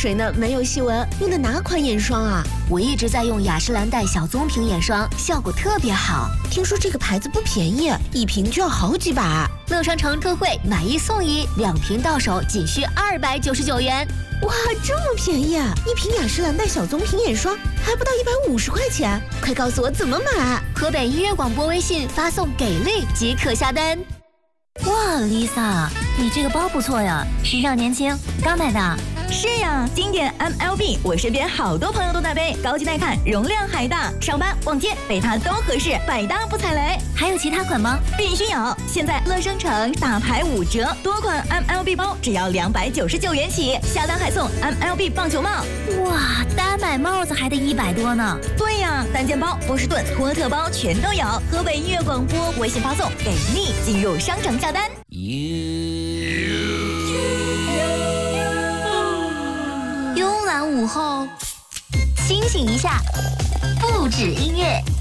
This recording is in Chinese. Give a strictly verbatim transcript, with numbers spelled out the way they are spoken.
水呢，没有细纹，用的哪款眼霜啊？ 我一直在用雅诗兰黛小棕瓶眼霜，效果特别好。 听说这个牌子不便宜，一瓶就要好几百。 乐商城特惠，买一送一，两瓶到手仅需二百九十九元。 哇，这么便宜啊！一瓶雅诗兰黛小棕瓶眼霜还不到一百五十块钱，快告诉我怎么买！ 河北音乐广播微信发送“给力”即可下单。哇 ，Lisa， 你这个包不错呀，时尚年轻，刚买的。 是呀，经典 M L B， 我身边好多朋友都在背，高级耐看，容量还大，上班逛街背它都合适，百搭不踩雷。 还有其他款吗？ 必须有！现在乐商城大牌五折，多款 M L B 包只要两百九十九元起，下单还送 M L B 棒球帽。 哇，单买帽子还得一百多呢。 对呀，单肩包、波士顿、托特包全都有。河北音乐广播微信发送“给力”进入商城下单。 慵懒午后，清醒一下，不止音乐。